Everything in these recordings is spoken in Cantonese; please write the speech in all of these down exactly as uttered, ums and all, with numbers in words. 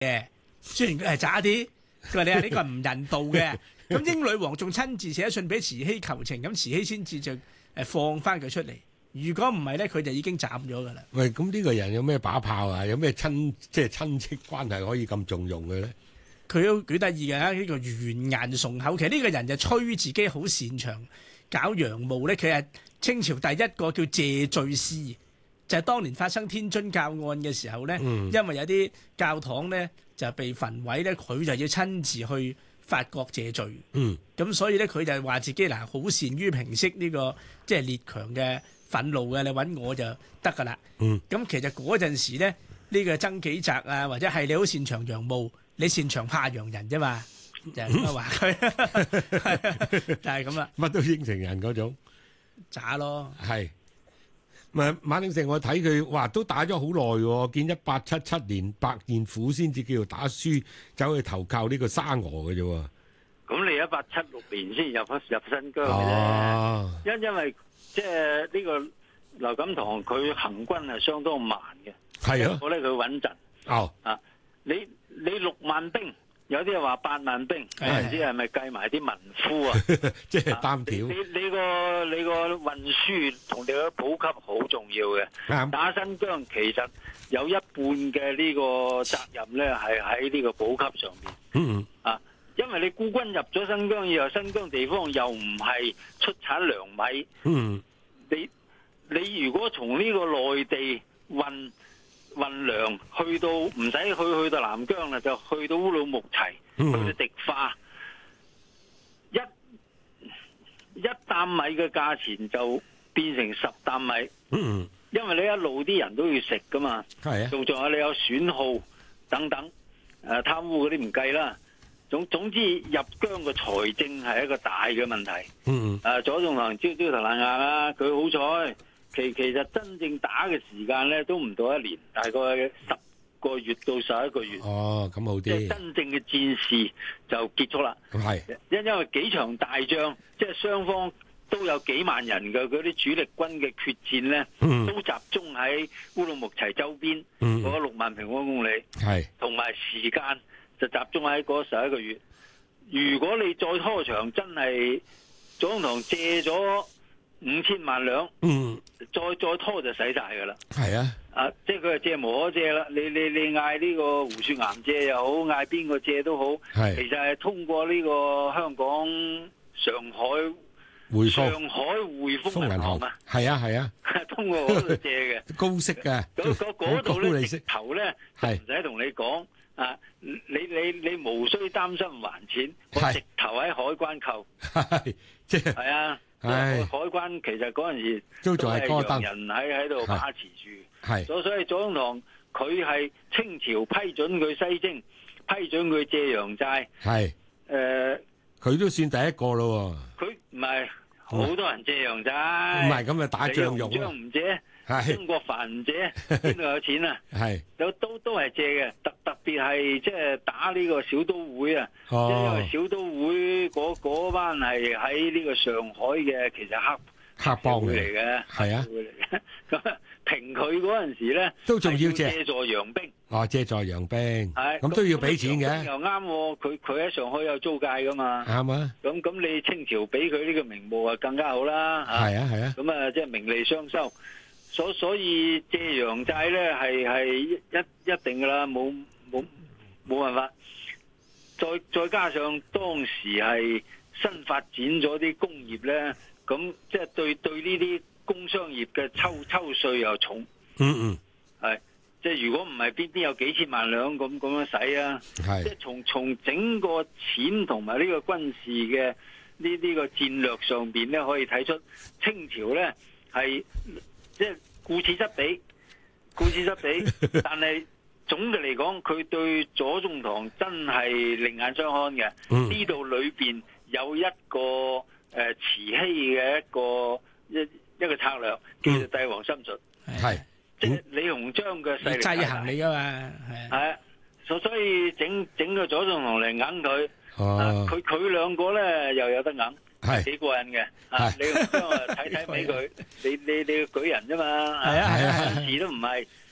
嘅，雖然佢係渣啲，佢話你係呢個係唔人道嘅。咁英女王仲親自寫信俾慈禧求情，咁慈禧先至就誒放翻佢出嚟。如果唔係咧，佢就已經斬咗㗎啦。 喂，咁呢個人有咩把炮啊？有咩親即係親戚關係可以咁重用嘅咧？ 佢都幾得意嘅，呢個完顏崇厚。其實呢個人就吹自己好擅長搞洋務咧。佢係清朝第一個叫謝罪師，就係當年發生天津教案嘅時候咧， 嗯因為有啲教堂咧就被焚毀咧，佢就要親自去法國謝罪。 嗯， 咁所以咧，佢就話自己嗱好善於平息呢個即係列強嘅憤怒嘅，你揾我就得㗎啦。 嗯， 咁其實嗰陣時咧，呢個曾紀澤啊，或者係你好擅長洋務，你擅長怕洋人啫嘛，就係咁樣話佢，就係咁啦， 乜都應承人嗰種， 渣咯。 係。咪馬鼎盛，我睇佢哇都打咗好耐喎，見一八七七年白燕虎先至叫做打輸，走去投靠呢個沙俄嘅啫喎。 咁你一八七六年先入入新疆嘅啫， 哦， 因因為即係呢個劉錦棠佢行軍係相當慢嘅， 係啊不過咧佢穩陣哦， 啊！你你六萬兵，有啲人話八萬兵，有係陣時係咪計埋啲民夫啊？ 即係擔條你你你個你個運輸同你個補給好重要嘅。 啱， 打新疆其實有一半嘅呢個責任咧係喺呢個補給上面。 嗯啊，因為你孤軍入咗新疆以後，新疆地方又唔係出產糧米， 嗯你你如果從呢個內地運運糧去到唔使去去到南疆啦，就去到烏魯木齊， 嗯去到迪化，一一擔米嘅價錢就變成十擔米， 嗯， 因為你一路啲人都要食噶嘛， 係啊， 仲仲有你有損耗等等，誒貪污嗰啲唔計啦。總總之入疆嘅財政係一個大嘅問題。 嗯誒左仲棠焦焦頭爛額啊！佢好彩，其其實真正打嘅時間咧都唔到一年，大概十個月到十一個月， 哦，咁好即係啲， 真正嘅戰事就結束啦。 係， 因因為幾場大仗，即係雙方都有幾萬人嘅嗰啲主力軍嘅決戰咧， 嗯都集中喺烏魯木齊周邊嗯嗰六萬平方公里， 係， 同埋時間就集中喺嗰十一個月。如果你再拖長，真係左宗棠借咗五千萬兩， 嗯， 再再拖就使晒㗎啦。 係啊， 啊，即係佢係借無可借啦。你你你嗌呢個胡雪岩借又好，嗌邊個借都好， 係其實係通過呢個香港、上海、 匯豐上海匯豐豐銀行銀行啊， 係啊係啊， 通過嗰度借嘅。 高息嘅， 嗰嗰嗰好高度咧，直利息， 頭咧就唔使同你講啊！你你你無需擔心唔還錢，我係直頭喺海關扣。 係即係係啊， 唉海關其實嗰陣時都仲係係戈登， 洋人喺喺度把持住。 係， 所所以左宗棠佢係清朝批准佢西征，批准佢借洋債。 係， 誒， 佢都算第一個咯佢唔係好多人借洋債， 喎，唔係咁啊打仗用李鴻章咯， 唔借， 係曾國藩唔借，邊度有錢啊？ 係， 都都都係借嘅，特特別係即係打呢個小都會啊，因哦為，小都會嗰嗰班係喺呢個上海嘅，其實黑黑幫會嚟， 嚟嘅， 係啊黑會嚟嘅。咁啊，平佢嗰陣時咧， 都仲要係借， 借助洋兵， 哦，借助洋兵， 係咁都要俾錢嘅， 洋兵又啱喎，佢佢喺上海有租界噶嘛， 啱啊， 咁咁你清朝俾佢呢個名目啊更加好啦，嚇係啊係啊， 咁啊即係名利雙收。所所以借洋債咧係係一一一定噶啦，冇冇冇辦法。再再加上當時係新發展咗啲工業咧，咁即係對對呢啲工商業嘅抽抽稅又重， 嗯嗯， 係即係如果唔係邊邊有幾千萬兩咁咁樣使啊？即係， 係從從整個錢同埋呢個軍事嘅呢呢個戰略上邊咧，可以睇出清朝咧係。即係顧此失彼，顧此失彼。但係總嘅嚟講，佢對左宗棠真係另眼相看嘅。呢度裏邊有一個誒、呃、慈禧嘅一個一一個策略，叫做帝王心術。 係， 即係李鴻章嘅勢力制衡你噶嘛，係係啊，所所以整整個左宗棠嚟揞佢。 哦， 佢佢兩個咧又有得揞。 係幾過癮嘅，啊！你咁將啊睇睇俾佢，你你你個舉人啫嘛， 係啊係啊有時都唔係，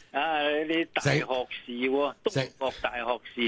啊！呢啲大學士喎，東石國大學士。